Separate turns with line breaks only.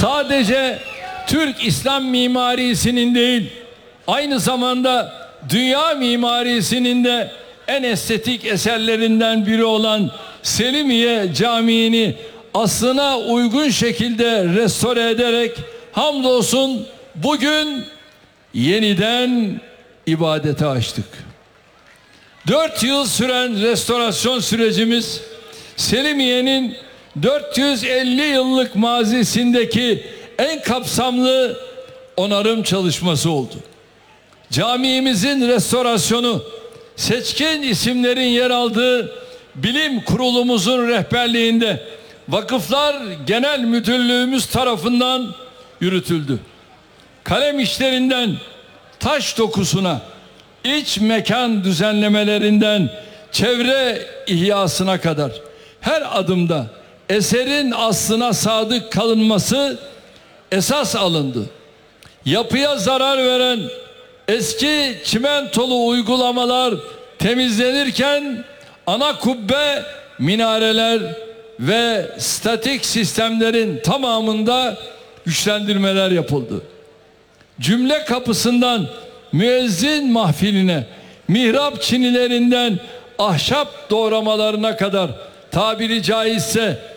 sadece Türk İslam mimarisinin değil, aynı zamanda dünya mimarisinin de en estetik eserlerinden biri olan Selimiye Camii'ni aslına uygun şekilde restore ederek hamdolsun bugün yeniden ibadete açtık. 4 yıl süren restorasyon sürecimiz Selimiye'nin 450 yıllık mazisindeki en kapsamlı onarım çalışması oldu. Camiimizin restorasyonu seçkin isimlerin yer aldığı bilim kurulumuzun rehberliğinde Vakıflar Genel Müdürlüğümüz tarafından yürütüldü. Kalem işlerinden taş dokusuna, iç mekan düzenlemelerinden çevre ihyasına kadar her adımda eserin aslına sadık kalınması esas alındı. Yapıya zarar veren eski çimentolu uygulamalar temizlenirken ana kubbe, minareler ve statik sistemlerin tamamında güçlendirmeler yapıldı. Cümle kapısından müezzin mahfiline, mihrap çinilerinden ahşap doğramalarına kadar tabiri caizse